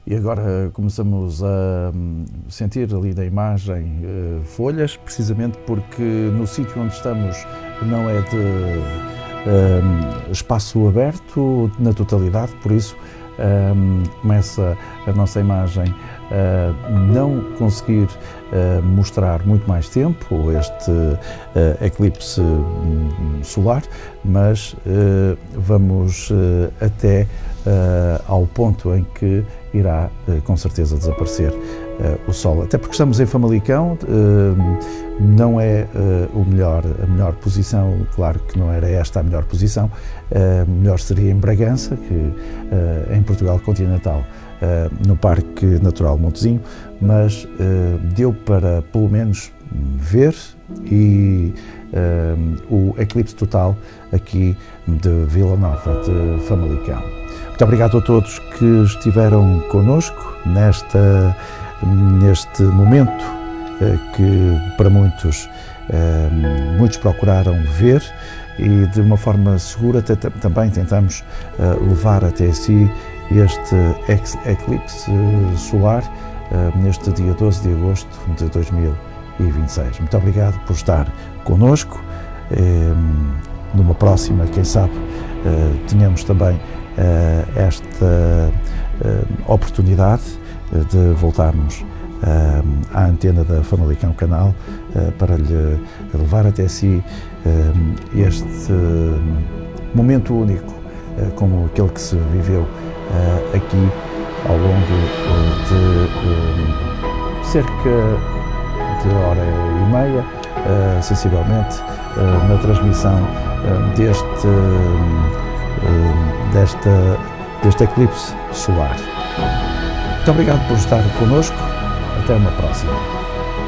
E agora começamos a sentir ali da imagem folhas, precisamente porque no sítio onde estamos não é de espaço aberto na totalidade, por isso começa a nossa imagem a não conseguir mostrar muito mais tempo este eclipse solar, mas vamos até ao ponto em que irá com certeza desaparecer o Sol. Até porque estamos em Famalicão, não é a melhor posição, claro que não era esta a melhor posição, melhor seria em Bragança, que em Portugal continental, no Parque Natural Montezinho, mas deu para pelo menos ver e o eclipse total aqui de Vila Nova de Famalicão. Muito obrigado a todos que estiveram connosco neste momento que para muitos procuraram ver e de uma forma segura também tentamos levar até si este eclipse solar neste dia 12 de agosto de 2026. Muito obrigado por estar connosco. Numa próxima, quem sabe, tenhamos também esta oportunidade de voltarmos à antena da Famalicão Canal para lhe levar até si este momento único como aquele que se viveu aqui ao longo de cerca de hora e meia, sensivelmente, na transmissão deste eclipse solar. Muito obrigado por estar connosco. Até uma próxima.